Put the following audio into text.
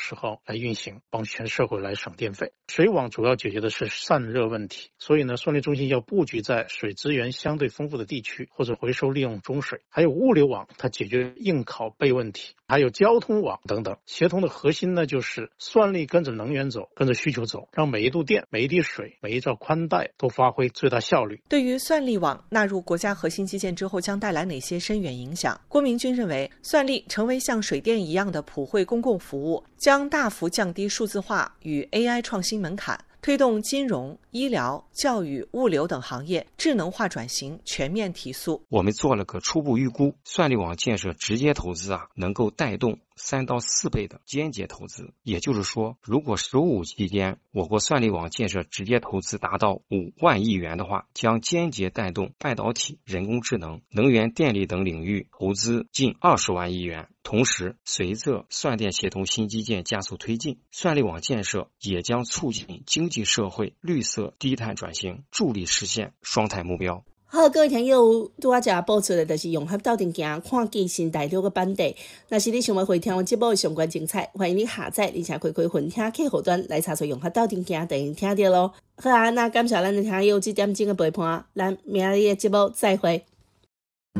时候来运行，帮全社会来省电费。水网主要解决的是散热问题，所以呢，算力中心要布局在水资源相对丰富的地区，或者回收利用中水。还有物流网，它解决应拷贝问题，还有交通网等等。协同的核心呢，就是算力跟着能源走，跟着需求走，让每一度电、每一滴水、每一兆宽带都发挥最大效率。 对于算力网纳入国家核心基建之后将带来哪些深远影响，郭明军认为，算力成为像水电一样的普惠公共服务，将大幅降低数字化与 AI 创新门槛，推动金融、医疗、教育、物流等行业智能化转型全面提速。 我们做了个初步预估，算力网建设直接投资能够带动3到4倍的间接投资。也就是说，如果15期间我国算力网建设直接投资达到5万亿元的话，将间接带动半导体、人工智能、能源电力等领域投资近20万亿元。同时，随着算电协同新基建加速推进，算力网建设也将促进经济社会绿色低碳转型，助力实现双碳目标。 好，各位听友，拄仔才播出的就是融合到定行看见新大陆的版地。若是你想要回听我节目的相关精彩，欢迎你下载而且开分听客户端来查询融合到定行，等于听到咯。好啊，那感谢咱的听友这点钟的陪伴，咱明日的节目再会。